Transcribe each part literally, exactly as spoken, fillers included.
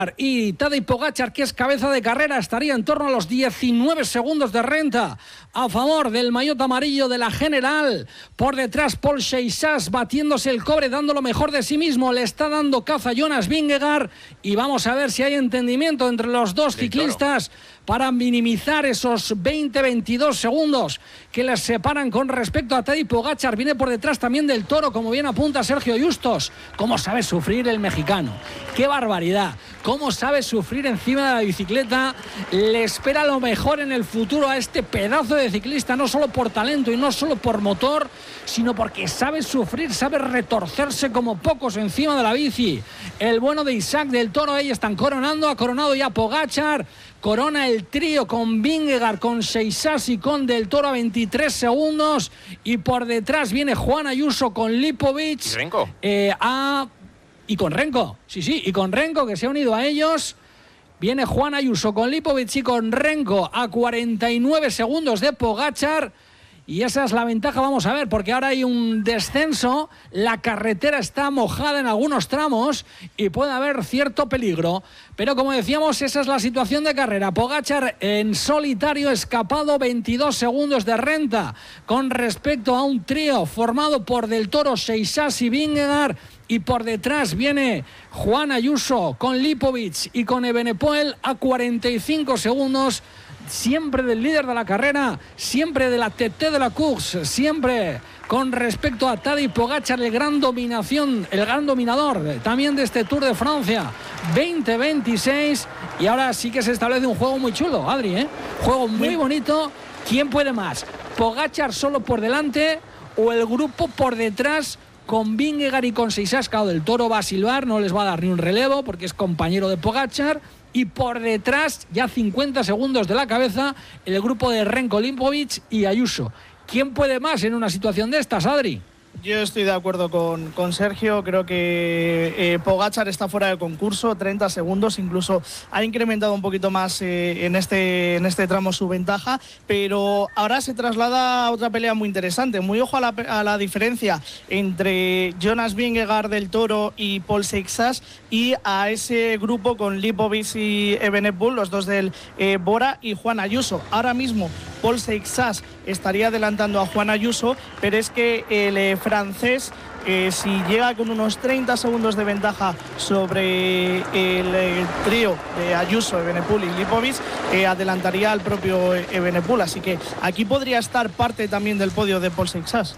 Y Tadej Pogačar, que es cabeza de carrera, estaría en torno a los diecinueve segundos de renta a favor del maillot amarillo de la general. Por detrás Paul Seixas batiéndose el cobre, dando lo mejor de sí mismo. Le está dando caza Jonas Vingegaard y vamos a ver si hay entendimiento entre los dos ciclistas para minimizar esos veinte veintidós segundos que les separan con respecto a Tadej Pogačar. Viene por detrás también del Toro, como bien apunta Sergio Justos. ¿Cómo sabe sufrir el mexicano? ¡Qué barbaridad! ¿Cómo sabe sufrir encima de la bicicleta? Le espera lo mejor en el futuro a este pedazo de ciclista, no solo por talento y no solo por motor, sino porque sabe sufrir, sabe retorcerse como pocos encima de la bici. El bueno de Isaac del Toro, ahí están coronando, ha coronado ya Pogačar. Corona el trío con Vingegaard, con Seixas y con Del Toro a veintitrés segundos. Y por detrás viene Juan Ayuso con Lipovic. ¿Y Renko? Eh, a... Y con Renko, sí, sí, y con Renko, que se ha unido a ellos. Viene Juan Ayuso con Lipovic y con Renko a cuarenta y nueve segundos de Pogačar. Y esa es la ventaja, vamos a ver, porque ahora hay un descenso, la carretera está mojada en algunos tramos y puede haber cierto peligro. Pero como decíamos, esa es la situación de carrera. Pogačar en solitario, escapado, veintidós segundos de renta con respecto a un trío formado por Del Toro, Seixas y Vingegaard. Y por detrás viene Juan Ayuso con Lipovic y con Evenepoel a cuarenta y cinco segundos. Siempre del líder de la carrera, siempre de la T T de la Course, siempre con respecto a Tadej Pogačar, el gran dominación, el gran dominador también de este Tour de Francia veinte veintiséis. Y ahora sí que se establece un juego muy chulo, Adri, ¿eh? Juego muy bonito. ¿Quién puede más? ¿Pogačar solo por delante o el grupo por detrás? Con Vingegaard y con Seixas? Del Toro va a silbar, no les va a dar ni un relevo porque es compañero de Pogačar. Y por detrás, ya cincuenta segundos de la cabeza, el grupo de Renko, Lipovic y Ayuso. ¿Quién puede más en una situación de estas, Adri? Yo estoy de acuerdo con, con Sergio, creo que eh, Pogačar está fuera del concurso, treinta segundos, incluso ha incrementado un poquito más eh, en, este, en este tramo su ventaja, pero ahora se traslada a otra pelea muy interesante. Muy ojo a la, a la diferencia entre Jonas Vingegaard del Toro y Paul Seixas y a ese grupo con Lipovic y Evenepoel, los dos del eh, Bora y Juan Ayuso. Ahora mismo Paul Seixas estaría adelantando a Juan Ayuso, pero es que el eh, francés, eh, si llega con unos treinta segundos de ventaja sobre el, el trío de Ayuso, Evenepoel y Lipovic, eh, adelantaría al propio Evenepoel. Así que aquí podría estar parte también del podio de Paul Seixas.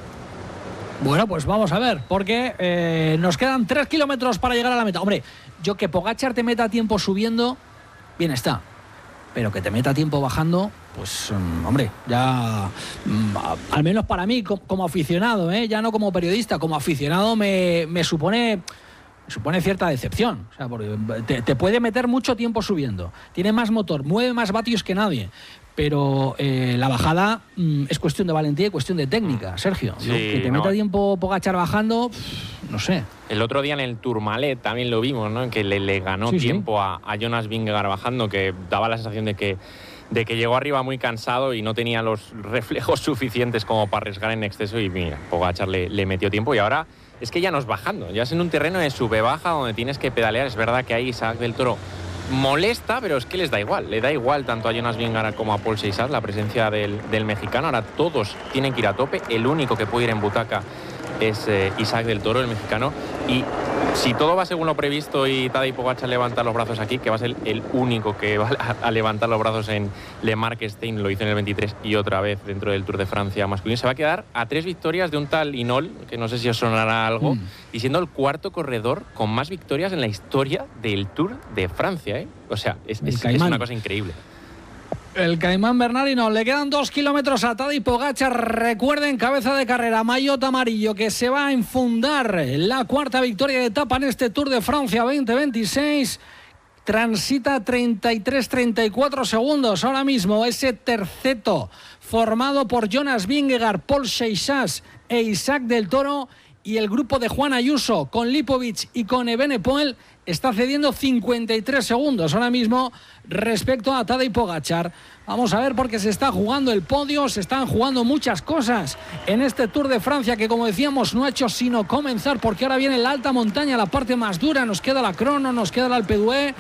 Bueno, pues vamos a ver, porque eh, nos quedan tres kilómetros para llegar a la meta. Hombre, yo que Pogačar te meta tiempo subiendo, bien está. Pero que te meta tiempo bajando, pues, um, hombre, ya, um, al menos para mí, como, como aficionado, ¿eh? Ya no como periodista, como aficionado me, me supone... supone cierta decepción, o sea, porque te, te puede meter mucho tiempo subiendo, tiene más motor, mueve más vatios que nadie, pero eh, la bajada mm, es cuestión de valentía y cuestión de técnica, Sergio. Sí, Yo, que te no. meta tiempo Pogačar bajando, pff, no sé. El otro día en el Tourmalet también lo vimos, ¿no? Que le, le ganó Sí, tiempo sí. a, a Jonas Vingegaard bajando, que daba la sensación de que de que llegó arriba muy cansado y no tenía los reflejos suficientes como para arriesgar en exceso, y mira, Pogačar le, le metió tiempo y ahora es que ya no es bajando, ya es en un terreno de sube-baja donde tienes que pedalear. Es verdad que ahí Isaac del Toro molesta, pero es que les da igual, le da igual tanto a Jonas Vingegaard como a Paul Seixas la presencia del, del mexicano. Ahora todos tienen que ir a tope, el único que puede ir en butaca es eh, Isaac del Toro, el mexicano, y si todo va según lo previsto y Tadej Pogačar levanta los brazos aquí, que va a ser el único que va a, a levantar los brazos en Le Marquestein, lo hizo en el veintitrés y otra vez dentro del Tour de Francia masculino, se va a quedar a tres victorias de un tal Hinault, que no sé si os sonará algo, mm. y siendo el cuarto corredor con más victorias en la historia del Tour de Francia, ¿eh? O sea, es, es, es una cosa increíble. El Caimán Bernardino. Le quedan dos kilómetros a Tadej Pogačar. Recuerden, cabeza de carrera, maillot amarillo, que se va a enfundar la cuarta victoria de etapa en este Tour de Francia veinte veintiséis. Transita treinta y tres treinta y cuatro segundos ahora mismo ese terceto formado por Jonas Vingegaard, Paul Seixas e Isaac del Toro, y el grupo de Juan Ayuso con Lipovic y con Evenepoel está cediendo cincuenta y tres segundos ahora mismo respecto a Tadej Pogačar. Vamos a ver, porque se está jugando el podio, se están jugando muchas cosas en este Tour de Francia que, como decíamos, no ha hecho sino comenzar, porque ahora viene la alta montaña, la parte más dura. Nos queda la crono, nos queda el Alpe d'Huez,